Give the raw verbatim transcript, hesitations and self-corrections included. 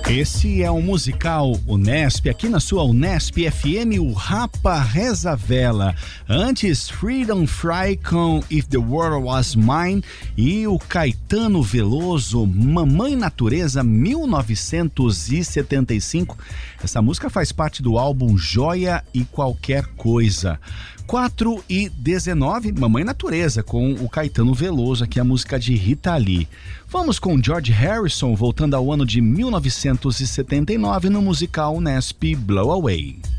Esse é o musical Unesp, aqui na sua Unesp F M, o Rapa Reza Vela. Antes, Freedom Fry com If the World Was Mine e o Caetano Veloso, Mamãe Natureza, mil novecentos e setenta e cinco. Essa música faz parte do álbum Joia e Qualquer Coisa. quatro e dezenove, Mamãe Natureza, com o Caetano Veloso, aqui a música de Rita Lee. Vamos com George Harrison, voltando ao ano de mil novecentos e setenta e nove, no musical Unesp Blow Away.